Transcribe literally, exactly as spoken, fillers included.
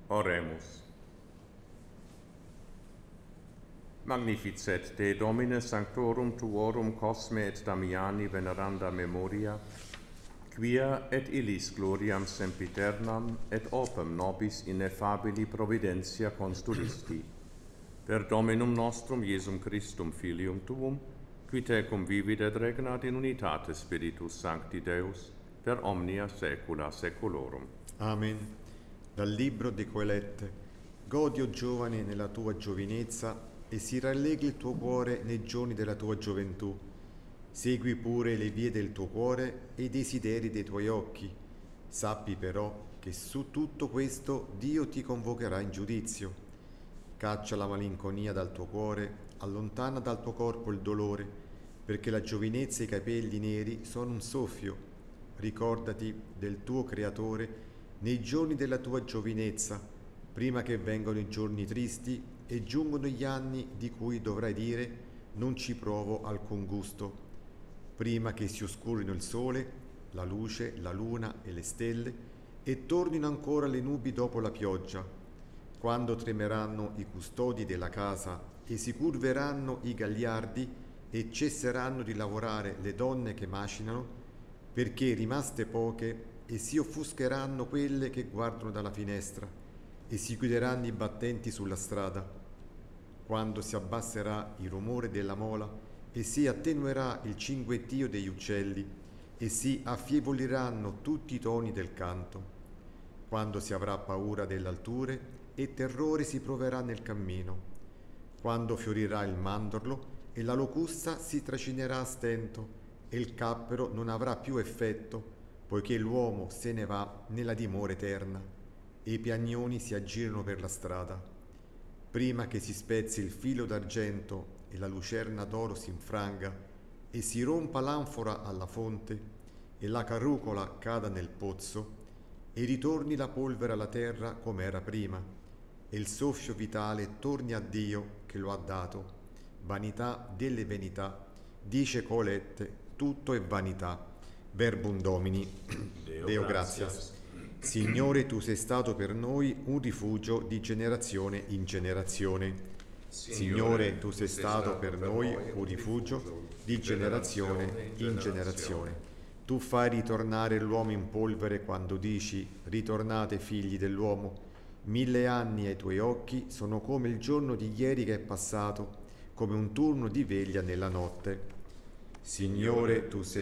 Oremus. Magnificet te Domine sanctorum tuorum Cosme et Damiani veneranda memoria, quia et illis gloriam sempiternam et opem nobis ineffabili providentia constulisti, per Dominum nostrum Iesum Christum Filium tuum, qui tecum vivit et regnat in unitate Spiritus Sancti Deus, per omnia saecula saeculorum. Amen. Dal libro di Colette. Godi, o giovane, nella tua giovinezza, e si rallegri il tuo cuore nei giorni della tua gioventù. Segui pure le vie del tuo cuore e i desideri dei tuoi occhi. Sappi però che su tutto questo Dio ti convocherà in giudizio. Caccia la malinconia dal tuo cuore, allontana dal tuo corpo il dolore, perché la giovinezza e i capelli neri sono un soffio. Ricordati del tuo Creatore nei giorni della tua giovinezza, prima che vengano i giorni tristi e giungono gli anni di cui dovrai dire: non ci provo alcun gusto. Prima che si oscurino il sole, la luce, la luna e le stelle, e tornino ancora le nubi dopo la pioggia, quando tremeranno i custodi della casa e si curveranno i gagliardi e cesseranno di lavorare le donne che macinano, perché rimaste poche, e si offuscheranno quelle che guardano dalla finestra, e si chiuderanno i battenti sulla strada. Quando si abbasserà il rumore della mola e si attenuerà il cinguettio degli uccelli e si affievoliranno tutti i toni del canto. Quando si avrà paura delle alture e terrore si proverà nel cammino. Quando fiorirà il mandorlo e la locusta si tracinerà a stento e il cappero non avrà più effetto, poiché l'uomo se ne va nella dimora eterna e i piagnoni si aggirano per la strada. Prima che si spezzi il filo d'argento e la lucerna d'oro si infranga e si rompa l'anfora alla fonte e la carrucola cada nel pozzo e ritorni la polvere alla terra come era prima e il soffio vitale torni a Dio che lo ha dato. Vanità delle vanità, dice Colette, tutto è vanità. Verbum Domini. Deo, Deo gratias. gratias. Signore, tu sei stato per noi un rifugio di generazione in generazione. Signore, tu sei stato per noi un rifugio di generazione in generazione. Tu fai ritornare l'uomo in polvere quando dici: ritornate figli dell'uomo. Mille anni ai tuoi occhi sono come il giorno di ieri che è passato, come un turno di veglia nella notte. Signore, tu sei